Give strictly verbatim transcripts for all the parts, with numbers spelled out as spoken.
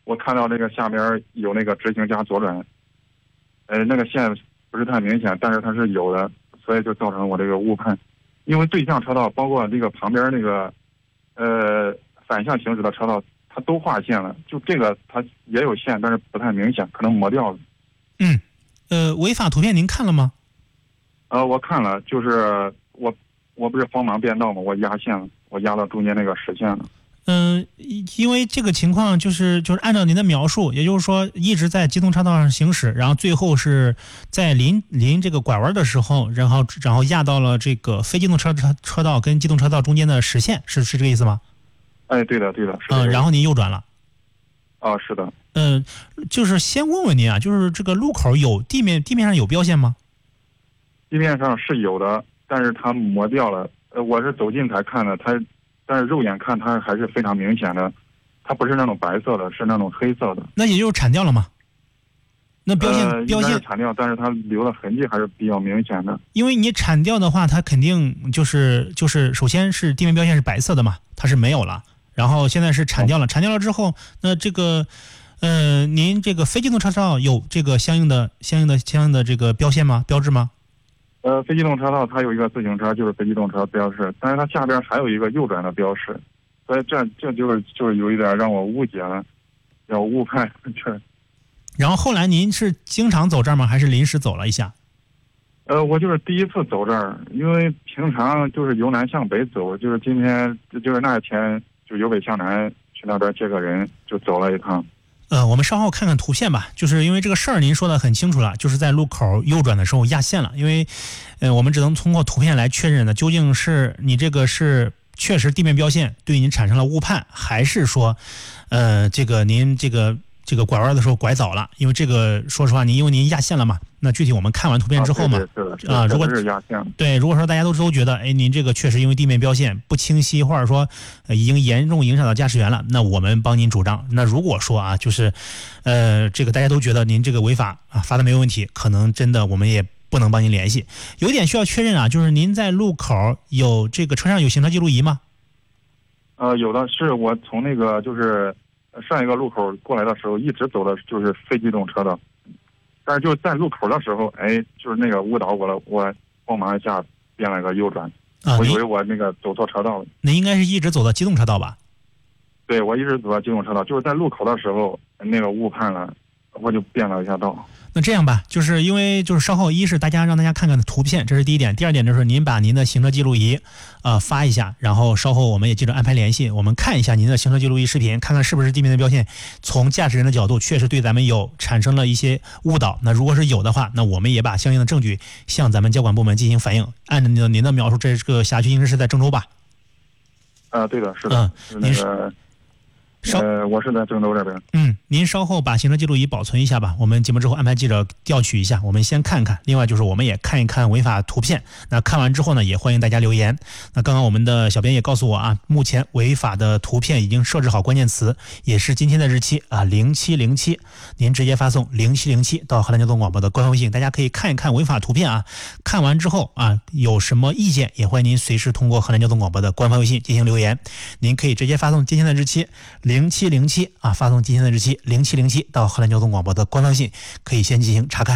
我看到这个下边有那个直行加左转，呃，那个线不是太明显，但是它是有的，所以就造成我这个误判。因为对向车道包括这个旁边那个呃反向行驶的车道，它都划线了，就这个它也有线，但是不太明显，可能磨掉了。 嗯，呃，违法图片您看了吗？ 呃，我看了，就是我我不是慌忙变道嘛，我压线了，我压到中间那个实线了。 嗯，因为这个情况就是就是按照您的描述，也就是说一直在机动车道上行驶，然后最后是在临临这个拐弯的时候，然后然后压到了这个非机动车车车道跟机动车道中间的实线，是是这个意思吗？ 哎，对的对的，是的。 嗯，然后您右转了。 啊，是的。 嗯，就是先问问您啊，就是这个路口有地面地面上有标线吗？ 地面上是有的，但是它磨掉了。呃，我是走近才看的，它。但是肉眼看它还是非常明显的，它不是那种白色的，是那种黑色的。 那也就是铲掉了吗？那标线、 呃、 标线铲掉，但是它留的痕迹还是比较明显的。 因为你铲掉的话，它肯定就是就是首先是地面标线是白色的嘛，它是没有了。然后现在是铲掉了，铲掉了之后，那这个呃，您这个非机动车道有这个相应的相应的相应的这个标线吗？标志吗？ 呃，非机动车道它有一个自行车，就是非机动车标识，但是它下边还有一个右转的标识，所以这这就是就是有一点让我误解了，要误判这。 然后后来您是经常走这儿吗？还是临时走了一下？ 呃，我就是第一次走这儿，因为平常就是由南向北走，就是今天就是那天就由北向南去那边接个人，就走了一趟。 呃，我们稍后看看图片吧，就是因为这个事儿您说的很清楚了，就是在路口右转的时候压线了，因为，呃，我们只能通过图片来确认的，究竟是你这个是确实地面标线对您产生了误判，还是说，呃，这个您这个这个拐弯的时候拐早了？因为这个说实话，您因为您压线了嘛，那具体我们看完图片之后嘛， 啊， 啊如果是压线， 对，如果说大家都都觉得，哎，您这个确实因为地面标线不清晰，或者说、呃、已经严重影响到驾驶员了，那我们帮您主张。那如果说啊，就是，呃，这个大家都觉得您这个违法啊，罚的没有问题，可能真的我们也不能帮您联系。有一点需要确认啊，就是您在路口有这个车上有行车记录仪吗？ 呃，有的，是我从那个就是上一个路口过来的时候，一直走的就是非机动车道。但是就在路口的时候，哎，就是那个误导我了，我慌忙一下变了个右转， 啊、 我以为我那个走错车道了。 您应该是一直走到机动车道吧？ 对，我一直走到机动车道，就是在路口的时候那个误判了，我就变了一下道。 那这样吧，就是因为就是稍后一是大家让大家看看图片，这是第一点；第二点就是您把您的行车记录仪，呃发一下，然后稍后我们也记得安排联系，我们看一下您的行车记录仪视频，看看是不是地面的标线从驾驶人的角度确实对咱们有产生了一些误导。那如果是有的话，那我们也把相应的证据向咱们交管部门进行反映。按照您的您的描述，这个辖区应该是在郑州吧？ 啊、呃，对的，是的， 嗯， 是那个。呃，我是在郑州这边。 嗯，您稍后把行车记录仪保存一下吧，我们节目之后安排记者调取一下，我们先看看。另外就是我们也看一看违法图片。那看完之后呢，也欢迎大家留言。那刚刚我们的小编也告诉我啊，目前违法的图片已经设置好关键词，也是今天的日期啊，零七零七，您直接发送零七零七到河南交通广播的官方微信，大家可以看一看违法图片啊。看完之后啊，有什么意见也欢迎您随时通过河南交通广播的官方微信进行留言。您可以直接发送今天的日期。零七零七啊，发送今天的日期零七零七到河南交通广播的官方信，可以先进行查看。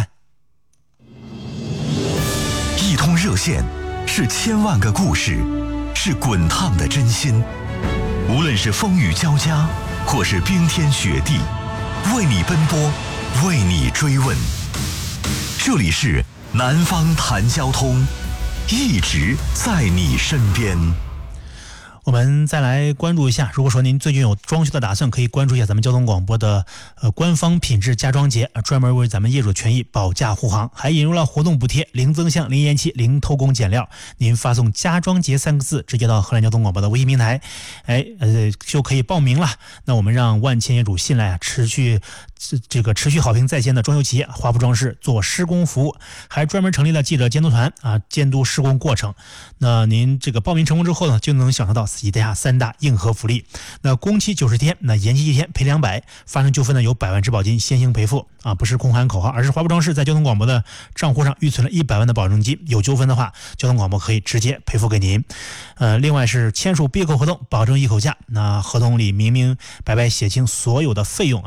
一通热线是千万个故事，是滚烫的真心。无论是风雨交加，或是冰天雪地，为你奔波，为你追问。这里是南方谈交通，一直在你身边。 我们再来关注一下，如果说您最近有装修的打算，可以关注一下咱们交通广播的呃官方品质家装节，专门为咱们业主权益保驾护航，还引入了活动补贴，零增项、零延期、零偷工减料。您发送家装节三个字，直接到河南交通广播的微信平台，哎呃就可以报名了。那我们让万千业主信赖啊，持续这个持续好评在线的装修企业华普装饰做施工服务，还专门成立了记者监督团啊，监督施工过程。那您这个报名成功之后呢，就能享受到以下三大硬核福利。那工期九十天，那延期一天赔两百，发生纠纷呢有百万质保金先行赔付啊，不是空喊口号，而是华普装饰在交通广播的账户上预存了一百万的保证金，有纠纷的话，交通广播可以直接赔付给您。呃，另外是签署闭口合同，保证一口价，那合同里明明白白写清所有的费用。